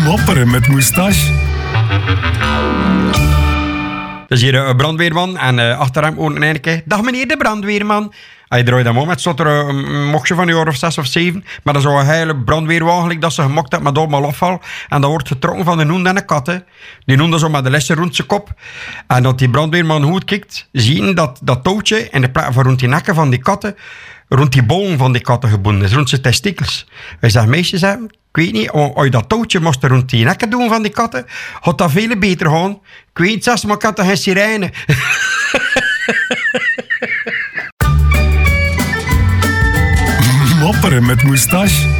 Mopperen met moustache. Dat is hier een brandweerman en achter hem ook een keer. Dag meneer de brandweerman. Hij draait hem om, het stond er een mochtje van een jaar of 6 of 7. Maar dat is zo'n hele brandweerwagen dat ze gemokt hebben met allemaal afval. En dat wordt getrokken van een hond en een kat. Hè. Die hond is zo met de lessen rond zijn kop. En dat die brandweerman goed kijkt, zie je dat touwtje in de plaats van rond die nekken van die katten, rond die bollen van die katten gebonden is, rond zijn testikels. Wij zeggen, meisjes, ik weet niet, als je dat touwtje moest rond die nekken doen van die katten, had dat veel beter gaan. Ik weet zelfs, maar katten geen sirene. Mopperen met moustache.